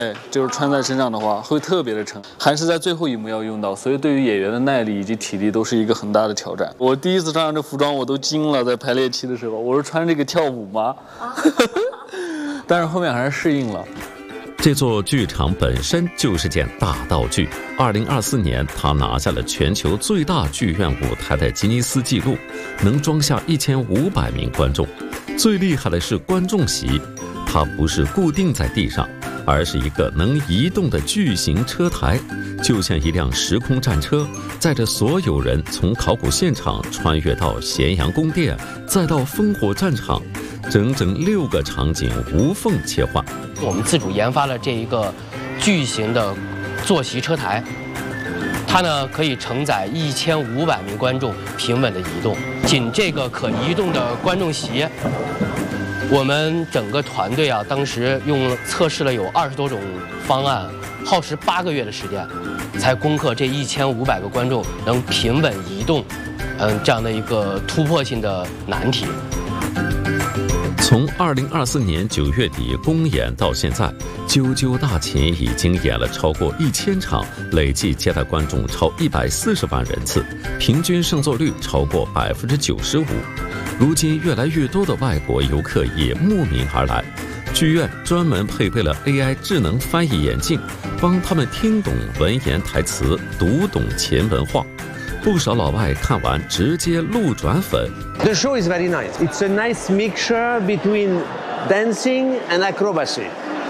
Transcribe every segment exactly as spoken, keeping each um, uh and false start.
哎，就是穿在身上的话会特别的沉，还是在最后一幕要用到，所以对于演员的耐力以及体力都是一个很大的挑战。我第一次穿上这服装我都惊了，在排练期的时候，我说穿这个跳舞吗？但是后面还是适应了。 这座剧场本身就是件大道具。二零二四年，它拿下了全球最大剧院舞台的吉尼斯纪录，能装下一千五百名观众。最厉害的是观众席，它不是固定在地上，而是一个能移动的巨型车台，就像一辆时空战车，载着所有人从考古现场穿越到咸阳宫殿，再到烽火战场，整整六个场景无缝切换。 我们自主研发了这一个巨型的坐席车台，它呢可以承载一千五百名观众平稳的移动。仅这个可移动的观众席，我们整个团队啊，当时用测试了有二十多种方案，耗时八个月的时间，才攻克这一千五百个观众能平稳移动，嗯，这样的一个突破性的难题。 从二零二四年九月底公演到现在，啾啾大秦已经演了超过一千场，累计接待观众超一百四十万人次，平均胜座率超过百分之九十五。如今，越来越多的外国游客也慕名而来，剧院专门配备了 A I 智能翻译眼镜，帮他们听懂文言台词，读懂秦文化。不少老外看完直接路转粉。 The show is very nice. It's a nice mixture between dancing and acrobacy.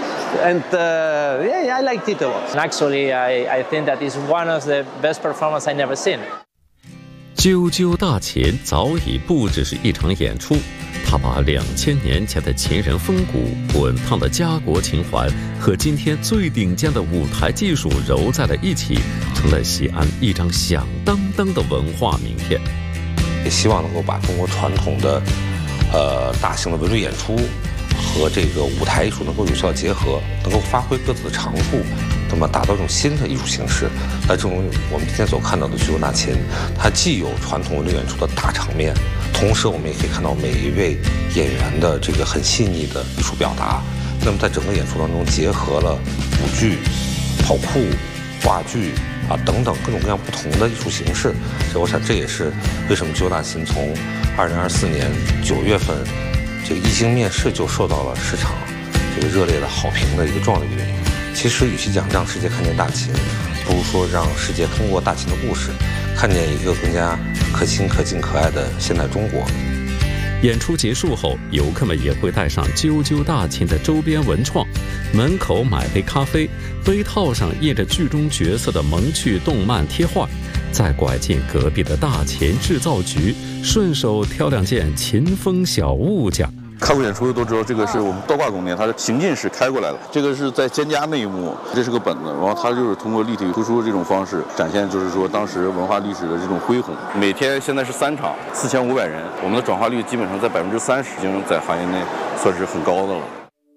And uh, yeah, I liked it a lot. Actually, I, I think that is one of the best performances I've never seen. 啾啾大秦早已不只是一场演出，他把两千年前的秦人风骨、滚烫的家国情怀和今天最顶尖的舞台技术揉在了一起，成了西安一张响当当的文化名片。 也希望能够把中国传统的呃大型的文旅演出和这个舞台艺术能够有效结合，能够发挥各自的长处，那么打造一种新的艺术形式。那这种我们今天所看到的啾啾大秦，它既有传统文旅演出的大场面，同时我们也可以看到每一位演员的这个很细腻的艺术表达。那么在整个演出当中结合了舞剧、跑酷、话剧啊等等各种各样不同的艺术形式。所以我想这也是为什么啾啾大秦从二零二四年九月份这个一经面世就受到了市场这个热烈的好评的一个重要的原因。其实与其讲让世界看见大秦，不如说让世界通过大秦的故事看见一个更加可亲可敬可爱的现代中国。 演出结束后，游客们也会带上啾啾大秦的周边文创，门口买杯咖啡，杯套上印着剧中角色的萌趣动漫贴画，再拐进隔壁的大秦制造局，顺手挑两件秦风小物件。 看过演出的都知道，这个是我们倒挂宫殿，它是行进式开过来的。这个是在蒹葭内幕，这是个本子，然后它就是通过立体突出这种方式展现，就是说当时文化历史的这种恢宏。每天现在是三场，四千五百人，我们的转化率基本上在百分之三十，已经在行业内算是很高的了。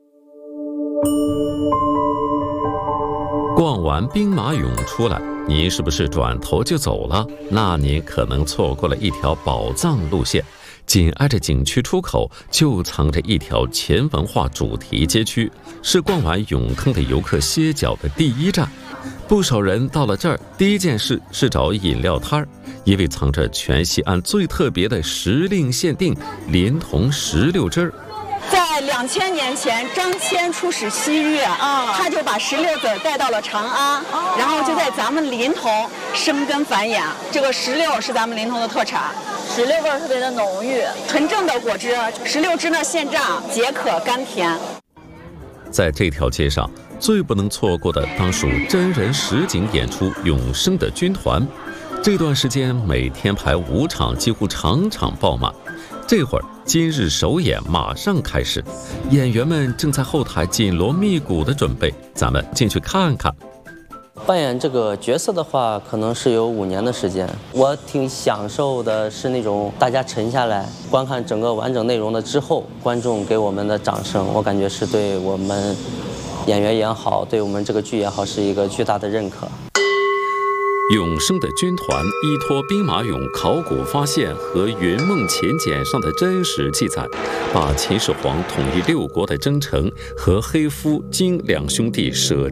逛完兵马俑出来，您是不是转头就走了？那您可能错过了一条宝藏路线。紧挨着景区出口就藏着一条前文化主题街区，是逛完俑坑的游客歇脚的第一站。不少人到了这儿，第一件事是找饮料摊儿，因为藏着全西安最特别的时令限定临潼石榴汁儿。 在两千年前，张骞出使西域啊，他就把石榴籽带到了长安，哦、然后就在咱们临潼生根繁衍。这个石榴是咱们临潼的特产，石榴味儿特别的浓郁，纯正的果汁，石榴汁呢现榨，解渴甘甜。 在这条街上，最不能错过的当属真人实景演出《永生的军团》。这段时间每天排五场，几乎场场爆满。这会儿今日首演马上开始，演员们正在后台紧锣密鼓的准备，咱们进去看看。 扮演这个角色的话，可能是有五年的时间。我挺享受的是那种大家沉下来观看整个完整内容的之后，观众给我们的掌声，我感觉是对我们演员也好，对我们这个剧也好，是一个巨大的认可。 永生的军团依托兵马俑考古发现和云梦秦简上的真实记载，把秦始皇统一六国的征程和黑夫金两兄弟舍